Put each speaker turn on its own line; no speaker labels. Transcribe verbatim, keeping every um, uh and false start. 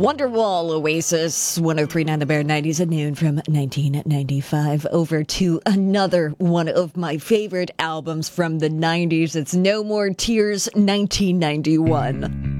Wonderwall, Oasis, one oh three point nine The Bear, nineties at noon from nineteen ninety-five. Over to another one of my favorite albums from the nineties. It's No More Tears, nineteen ninety-one.